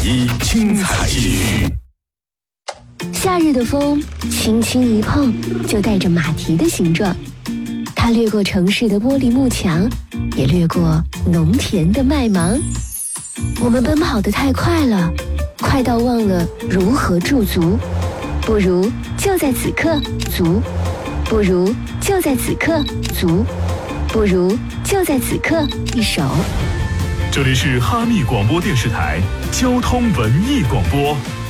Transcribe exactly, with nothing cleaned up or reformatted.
一精彩继续。 夏日的风轻轻一碰，就带着马蹄的形状。它掠过城市的玻璃幕墙，也掠过农田的麦芒。我们奔跑得太快了，快到忘了如何驻足。不如就在此刻足，不如就在此刻足，不如就在此刻一首。 这里是哈密广播电视台交通文艺广播。